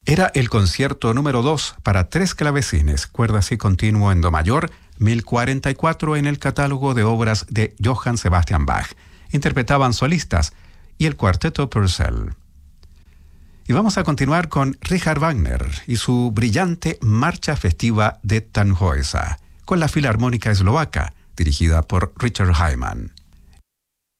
Era el concierto número 2 para 3 clavecines, cuerdas y continuo en do mayor, 1044 en el catálogo de obras de Johann Sebastian Bach. Interpretaban solistas y el cuarteto Purcell. Y vamos a continuar con Richard Wagner y su brillante Marcha Festiva de Tannhäuser, con la Filarmónica Eslovaca, dirigida por Richard Hyman.